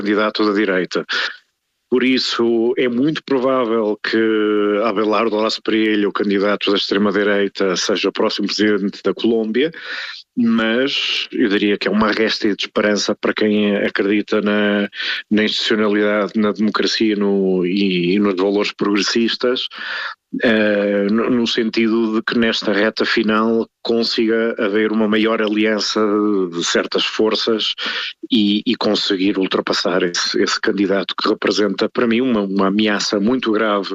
candidato da direita. Por isso, é muito provável que Abelardo Laspriello, o candidato da extrema-direita, seja o próximo presidente da Colômbia, mas eu diria que é uma réstia de esperança para quem acredita na institucionalidade, na democracia e nos valores progressistas, no sentido de que nesta reta final consiga haver uma maior aliança de certas forças e conseguir ultrapassar esse candidato que representa para mim uma ameaça muito grave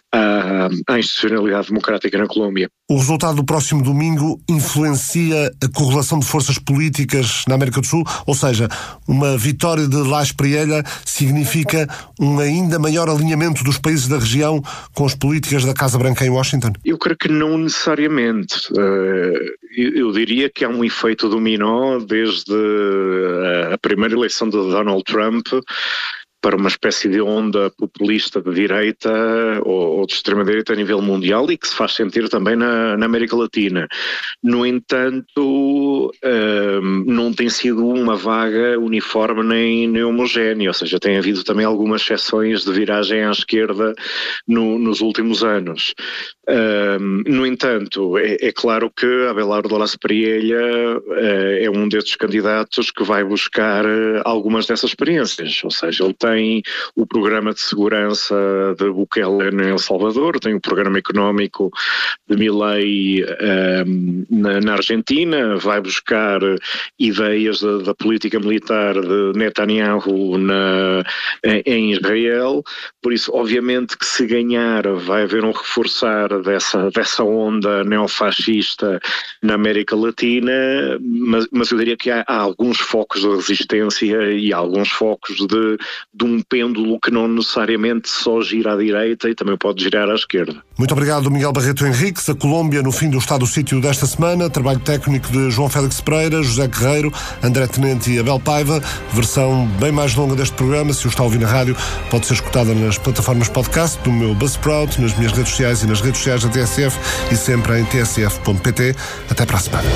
à institucionalidade democrática na Colômbia. O resultado do próximo domingo influencia a correlação de forças políticas na América do Sul? Ou seja, uma vitória de Laspriello significa um ainda maior alinhamento dos países da região com as políticas da Casa Branca em Washington? Eu creio que não necessariamente. Eu diria que há um efeito dominó desde a primeira eleição de Donald Trump para uma espécie de onda populista de direita ou de extrema-direita a nível mundial e que se faz sentir também na América Latina. No entanto, não tem sido uma vaga uniforme nem homogénea, ou seja, tem havido também algumas exceções de viragem à esquerda nos últimos anos. No entanto, é claro que Abelardo Laspriello é um desses candidatos que vai buscar algumas dessas experiências, ou seja, ele tem o programa de segurança de Bukele em El Salvador, tem o programa económico de Milei na Argentina, vai buscar ideias da política militar de Netanyahu em Israel, por isso obviamente que se ganhar vai haver um reforçar dessa onda neofascista na América Latina, mas eu diria que há alguns focos de resistência e alguns focos de um pêndulo que não necessariamente só gira à direita e também pode girar à esquerda. Muito obrigado, Miguel Barreto Henriques. A Colômbia no fim do Estado do Sítio desta semana, trabalho técnico de João Félix Pereira, José Guerreiro, André Tenente e Abel Paiva. Versão bem mais longa deste programa, se o está a ouvir na rádio, pode ser escutada nas plataformas podcast, no meu Buzzsprout, nas minhas redes sociais e nas redes sociais da TSF e sempre em tsf.pt. Até para a semana.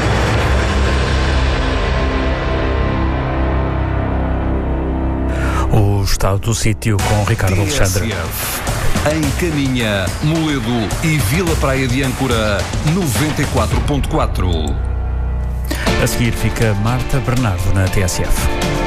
O Estado do Sítio com Ricardo Alexandre. Em Caminha, Moledo e Vila Praia de Âncora 94.4. A seguir fica Marta Bernardo na TSF.